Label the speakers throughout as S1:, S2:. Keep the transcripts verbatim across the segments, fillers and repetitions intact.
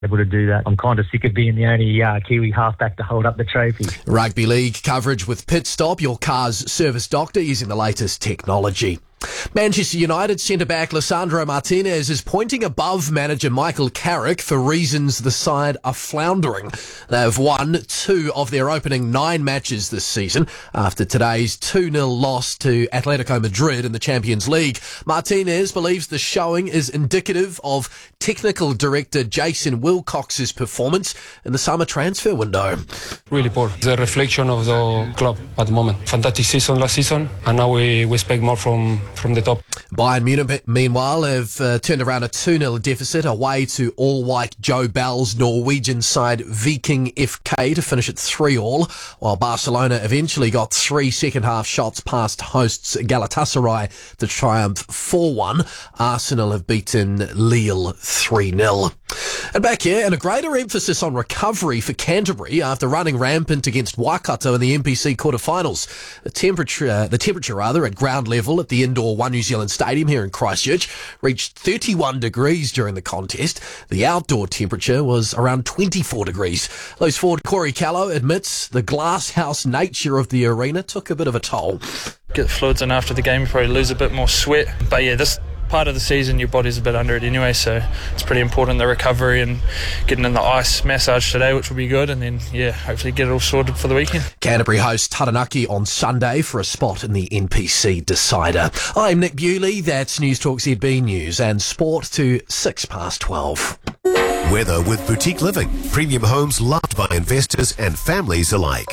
S1: able to do that. I'm kind of sick of being the only uh, Kiwi halfback to hold up the trophy.
S2: Rugby League coverage with Pit Stop, your car's service doctor using the latest technology. Manchester United centre-back Lisandro Martinez is pointing above manager Michael Carrick for reasons the side are floundering. They have won two of their opening nine matches this season after today's two nil loss to Atletico Madrid in the Champions League. Martinez believes the showing is indicative of technical director Jason Wilcox's performance in the summer transfer window.
S3: Really poor. It's a reflection of the club at the moment. Fantastic season last season, and now we, we expect more from from the top.
S2: Bayern Munich, meanwhile, have uh, turned around a two nil deficit away to all-white Joe Bell's Norwegian side Viking F K to finish at three all, while Barcelona eventually got three second-half shots past hosts Galatasaray to triumph four one. Arsenal have beaten Lille three nil. And back here, and a greater emphasis on recovery for Canterbury after running rampant against Waikato in the N P C quarterfinals. The temperature, uh, the temperature rather, at ground level at the indoor One New Zealand Stadium here in Christchurch reached thirty-one degrees during the contest. The outdoor temperature was around twenty-four degrees. Loose forward Corey Callow admits the glasshouse nature of the arena took a bit of a toll.
S4: Get the fluids in after the game, you probably lose a bit more sweat. But yeah, this part of the season your body's a bit under it anyway, so it's pretty important, the recovery and getting in the ice massage today, which will be good, and then yeah, hopefully get it all sorted for the weekend.
S2: Canterbury hosts Taranaki on Sunday for a spot in the N P C decider. I'm Nick Bewley, that's News Talk Z B News, and sport to six past twelve.
S5: Weather with Boutique Living, premium homes loved by investors and families alike.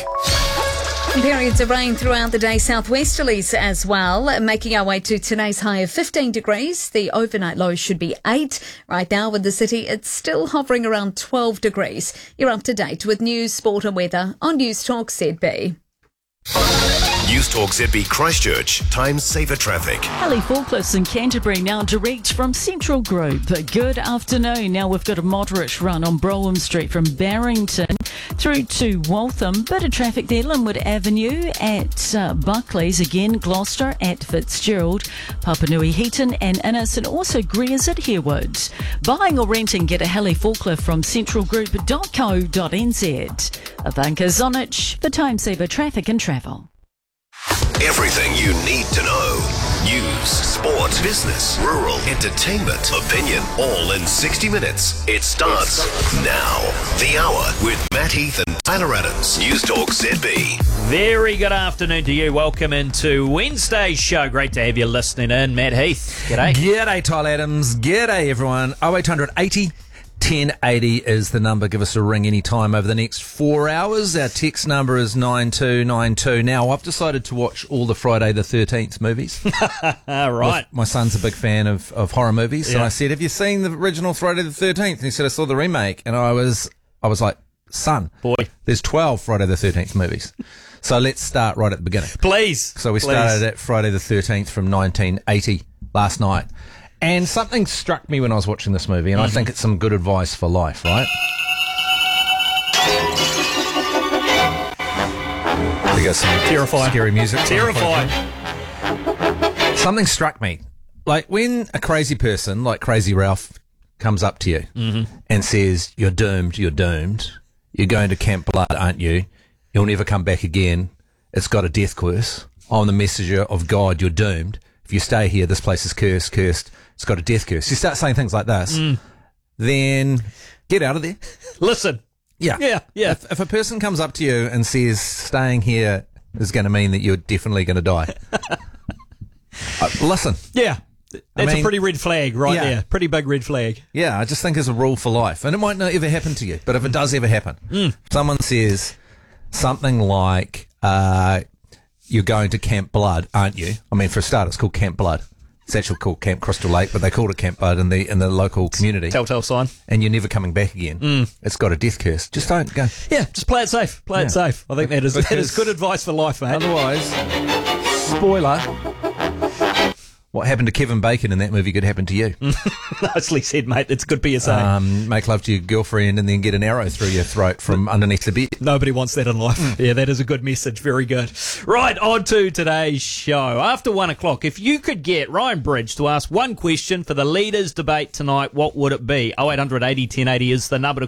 S6: Periods of rain throughout the day, southwesterlies as well, making our way to today's high of fifteen degrees. The overnight low should be eight. Right now in the city, it's still hovering around twelve degrees. You're up to date with news, sport and weather on News Talk Z B.
S5: News Talk Z B Christchurch, Time Saver Traffic.
S7: Hallie Forklifts in Canterbury now direct from Central Group. Good afternoon. Now we've got a moderate run on Brougham Street from Barrington through to Waltham. Bit of traffic there, Linwood Avenue at uh, Buckley's, again Gloucester at Fitzgerald, Papanui Heaton and Innes, and also Greers at Harewood. Buying or renting, get a Hallie Forklift from central group dot co dot n z. Ivanka Zonic for Time Saver Traffic and Travel.
S5: Everything you need to know. News, sport, business, rural, entertainment, opinion, all in sixty minutes. It starts now. The Hour with Matt Heath and Tyler Adams. News Talk Z B.
S8: Very good afternoon to you. Welcome into Wednesday's show. Great to have you listening in. Matt Heath. G'day.
S9: G'day, Tyler Adams. G'day, everyone. oh eight hundred eighty ten eighty is the number. Give us a ring anytime over the next four hours. Our text number is nine two nine two. Now, I've decided to watch all the Friday the thirteenth movies.
S8: Right.
S9: My son's a big fan of, of horror movies.
S8: Yeah.
S9: And I said, have you seen the original Friday the thirteenth? And he said, I saw the remake. And I was, I was like, son,
S8: boy,
S9: there's twelve Friday the thirteenth movies. So let's start right at the beginning.
S8: Please.
S9: So we
S8: please.
S9: started at Friday the thirteenth from nineteen eighty last night. And something struck me when I was watching this movie, and mm-hmm. I think it's some good advice for life, right? We got some
S8: terrifying,
S9: scary music.
S8: Terrifying.
S9: Something struck me. Like when a crazy person, like Crazy Ralph, comes up to you
S8: mm-hmm.
S9: and says, you're doomed, you're doomed. You're going to Camp Blood, aren't you? You'll never come back again. It's got a death curse. I'm the messenger of God, you're doomed. If you stay here, this place is cursed, cursed. It's got a death curse. You start saying things like this,
S8: mm.
S9: then get out of there.
S8: Listen.
S9: Yeah.
S8: Yeah, yeah.
S9: If, if a person comes up to you and says, staying here is going to mean that you're definitely going to die. uh, listen.
S8: Yeah. That's
S9: I mean,
S8: a pretty red flag right
S9: yeah.
S8: there. Pretty big red flag.
S9: Yeah, I just think it's a rule for life. And it might not ever happen to you, but if it does ever happen,
S8: mm.
S9: if someone says something like, uh, you're going to Camp Blood, aren't you? I mean, for a start, it's called Camp Blood. It's actually called Camp Crystal Lake, but they called it Camp Blood in the in the local community.
S8: Telltale sign.
S9: And you're never coming back again.
S8: Mm.
S9: It's got a death curse. Just don't go.
S8: Yeah, just play it safe. Play
S9: yeah.
S8: it safe. I think that is, that is good advice for life, mate.
S9: Otherwise, spoiler, What happened to Kevin Bacon in that movie could happen to you.
S8: Nicely said, mate. That's good P S A.
S9: Um, make love to your girlfriend and then get an arrow through your throat from underneath the bed.
S8: Nobody wants that in life. Yeah, that is a good message. Very good. Right, on to today's show. After one o'clock, if you could get Ryan Bridge to ask one question for the leaders' debate tonight, what would it be? oh eight hundred eighty ten eighty is the number to